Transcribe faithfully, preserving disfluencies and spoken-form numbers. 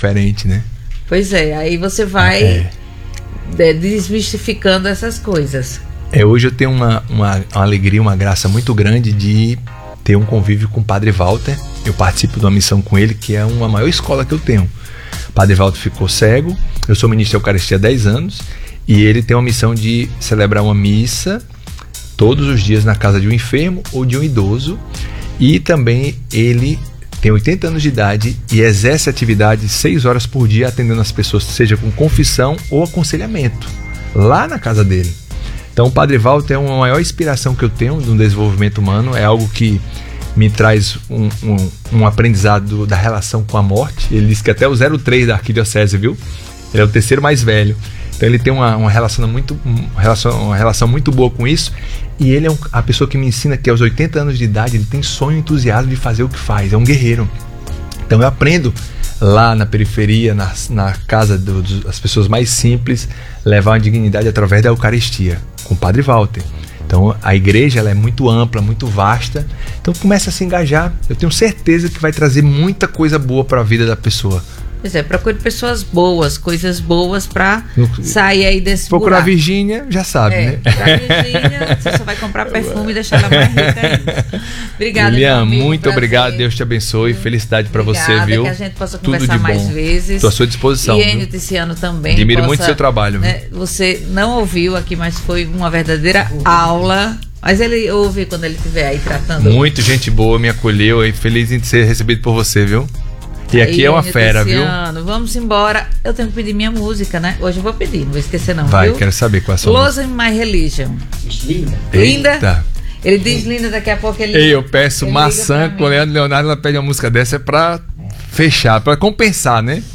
diferente, né? Pois é, aí você vai É. de- desmistificando essas coisas. É, hoje eu tenho uma, uma, uma alegria, uma graça muito grande de ter um convívio com o Padre Walter. Eu participo de uma missão com ele, que é uma maior escola que eu tenho. O Padre Walter ficou cego, eu sou ministro da Eucaristia há dez anos, e ele tem uma missão de celebrar uma missa todos os dias na casa de um enfermo ou de um idoso, e também ele tem oitenta anos de idade e exerce atividade seis horas por dia atendendo as pessoas, seja com confissão ou aconselhamento, lá na casa dele. Então o Padre Walter é uma maior inspiração que eu tenho no desenvolvimento humano, é algo que me traz um, um, um aprendizado da relação com a morte. Ele diz que até o zero três da arquidiocese, viu? Ele é o terceiro mais velho. Então ele tem uma, uma, relação, muito, uma, relação, uma relação muito boa com isso. E ele é um, a pessoa que me ensina que aos oitenta anos de idade ele tem sonho e entusiasmo de fazer o que faz. É um guerreiro. Então eu aprendo lá na periferia, na, na casa do, do, das pessoas mais simples, levar uma dignidade através da Eucaristia, com o Padre Walter. Então a igreja ela é muito ampla, muito vasta. Então começa a se engajar. Eu tenho certeza que vai trazer muita coisa boa para a vida da pessoa. Pois é, procure pessoas boas, coisas boas pra sair aí desse Procurar buraco. a Virgínia, já sabe, É, né? pra Virgínia, você só vai comprar perfume e deixar ela mais rica ainda. Obrigada, Lilian, meu amigo, muito prazer. obrigado, Deus te abençoe, felicidade pra você, Obrigada, viu? que a gente possa Tudo conversar de mais bom. vezes. Estou à sua disposição. E Enio viu? Tiziano também. Admiro possa, muito seu trabalho, viu? né, você não ouviu aqui, mas foi uma verdadeira aula. Mas ele ouve quando ele estiver aí tratando. Muito gente boa, me acolheu e feliz em ser recebido por você, viu? E aqui Aí, é uma Enio fera, Tiziano, viu? Vamos embora. Eu tenho que pedir minha música, né? Hoje eu vou pedir, não vou esquecer não, Vai, viu? quero saber qual é a sua Lose in My Religion. Linda. Linda? Eita. Ele diz linda, daqui a pouco ele... Ei, eu peço ele maçã liga pra com o mim. Leandro Leonardo, ela pede uma música dessa é pra fechar, pra compensar, né?